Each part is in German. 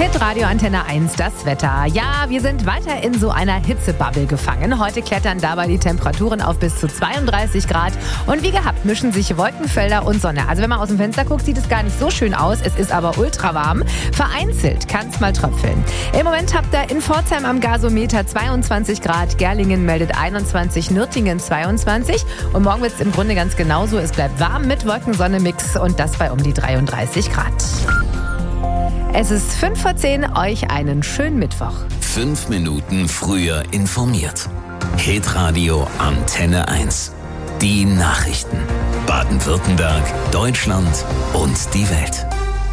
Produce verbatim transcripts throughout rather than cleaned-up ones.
Hitradio Antenne eins, das Wetter. Ja, wir sind weiter in so einer Hitzebubble gefangen. Heute klettern dabei die Temperaturen auf bis zu zweiunddreißig Grad. Und wie gehabt mischen sich Wolkenfelder und Sonne. Also wenn man aus dem Fenster guckt, sieht es gar nicht so schön aus. Es ist aber ultra warm. Vereinzelt kann es mal tröpfeln. Im Moment habt ihr in Pforzheim am Gasometer zweiundzwanzig Grad. Gerlingen meldet einundzwanzig, Nürtingen zweiundzwanzig. Und morgen wird es im Grunde ganz genauso. Es bleibt warm mit Wolken-Sonne-Mix und das bei um die dreiunddreißig Grad. Es ist fünf vor zehn, euch einen schönen Mittwoch. Fünf Minuten früher informiert. Hitradio Antenne eins. Die Nachrichten. Baden-Württemberg, Deutschland und die Welt.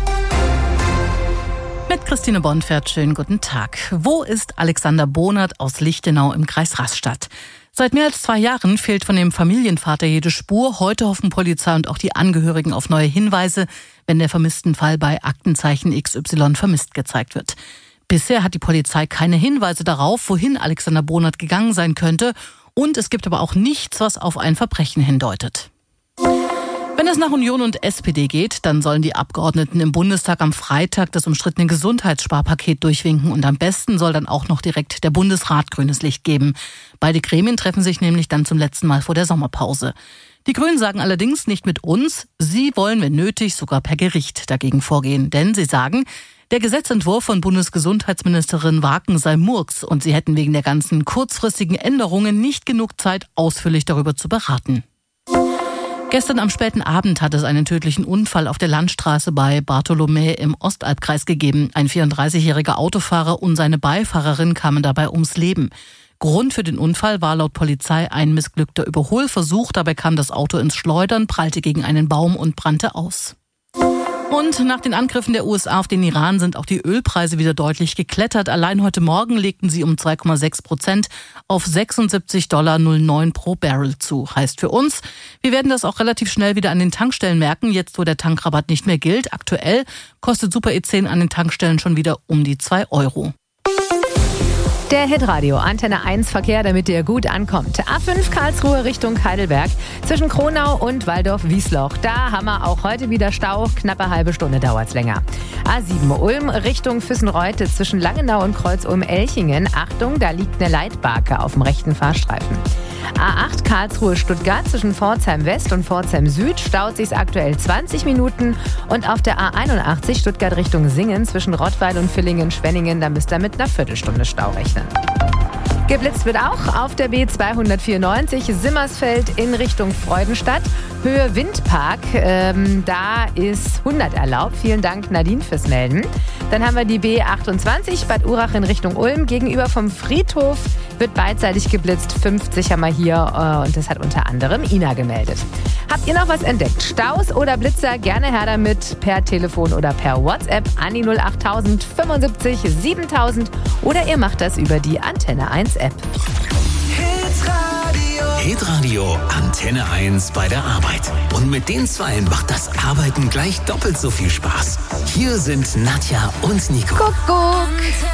Mit Christine Bonfert, schönen guten Tag. Wo ist Alexander Bonert aus Lichtenau im Kreis Rastatt? Seit mehr als zwei Jahren fehlt von dem Familienvater jede Spur. Heute hoffen Polizei und auch die Angehörigen auf neue Hinweise, wenn der vermissten Fall bei Aktenzeichen X Y vermisst gezeigt wird. Bisher hat die Polizei keine Hinweise darauf, wohin Alexander Bonert gegangen sein könnte. Und es gibt aber auch nichts, was auf ein Verbrechen hindeutet. Wenn es nach Union und S P D geht, dann sollen die Abgeordneten im Bundestag am Freitag das umstrittene Gesundheitssparpaket durchwinken und am besten soll dann auch noch direkt der Bundesrat grünes Licht geben. Beide Gremien treffen sich nämlich dann zum letzten Mal vor der Sommerpause. Die Grünen sagen allerdings nicht mit uns, sie wollen, wenn nötig, sogar per Gericht dagegen vorgehen. Denn sie sagen, der Gesetzentwurf von Bundesgesundheitsministerin Waken sei Murks und sie hätten wegen der ganzen kurzfristigen Änderungen nicht genug Zeit, ausführlich darüber zu beraten. Gestern am späten Abend hat es einen tödlichen Unfall auf der Landstraße bei Bartholomä im Ostalbkreis gegeben. Ein vierunddreißigjähriger Autofahrer und seine Beifahrerin kamen dabei ums Leben. Grund für den Unfall war laut Polizei ein missglückter Überholversuch. Dabei kam das Auto ins Schleudern, prallte gegen einen Baum und brannte aus. Und nach den Angriffen der U S A auf den Iran sind auch die Ölpreise wieder deutlich geklettert. Allein heute Morgen legten sie um zwei Komma sechs Prozent auf sechsundsiebzig Komma null neun Dollar pro Barrel zu. Heißt für uns, wir werden das auch relativ schnell wieder an den Tankstellen merken, jetzt wo der Tankrabatt nicht mehr gilt. Aktuell kostet Super E zehn an den Tankstellen schon wieder um die zwei Euro. Der Hitradio Antenne eins Verkehr, damit ihr gut ankommt. A fünf Karlsruhe Richtung Heidelberg zwischen Kronau und Waldorf-Wiesloch. Da haben wir auch heute wieder Stau. Knappe halbe Stunde dauert's länger. A sieben Ulm Richtung Füssenreute zwischen Langenau und Kreuz-Ulm-Elchingen. Achtung, da liegt eine Leitbarke auf dem rechten Fahrstreifen. A acht Karlsruhe Stuttgart zwischen Pforzheim West und Pforzheim Süd staut sich aktuell zwanzig Minuten. Und auf der A einundachtzig Stuttgart Richtung Singen zwischen Rottweil und Villingen-Schwenningen, da müsst ihr mit einer Viertelstunde Stau rechnen. Geblitzt wird auch auf der B zweihundertvierundneunzig Simmersfeld in Richtung Freudenstadt. Höhe Windpark, ähm, da ist hundert erlaubt. Vielen Dank Nadine fürs Melden. Dann haben wir die B achtundzwanzig Bad Urach in Richtung Ulm. Gegenüber vom Friedhof wird beidseitig geblitzt. fünfzig haben wir hier äh, und das hat unter anderem Ina gemeldet. Habt ihr noch was entdeckt? Staus oder Blitzer? Gerne her damit per Telefon oder per WhatsApp an die null acht null null fünfundsiebzig siebentausend oder ihr macht das über die Antenne eins App. Hitradio. Hitradio Antenne eins bei der Arbeit. Und mit den Zweien macht das Arbeiten gleich doppelt so viel Spaß. Hier sind Nadja und Nico. Kuckuck.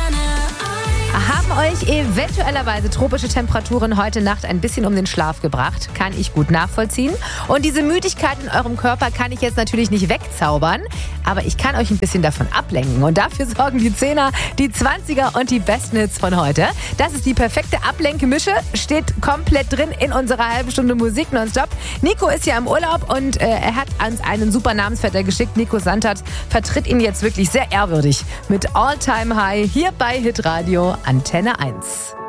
Haben euch eventuellerweise tropische Temperaturen heute Nacht ein bisschen um den Schlaf gebracht? Kann ich gut nachvollziehen. Und diese Müdigkeit in eurem Körper kann ich jetzt natürlich nicht wegzaubern, aber ich kann euch ein bisschen davon ablenken. Und dafür sorgen die Zehner, die Zwanziger und die besten Hits von heute. Das ist die perfekte Ablenkmische, steht komplett drin in unserer halben Stunde Musik nonstop. Nico ist ja im Urlaub und äh, er hat uns einen super Namensvetter geschickt. Nico Sandert vertritt ihn jetzt wirklich sehr ehrwürdig mit All Time High hier bei Hitradio Antenne eins.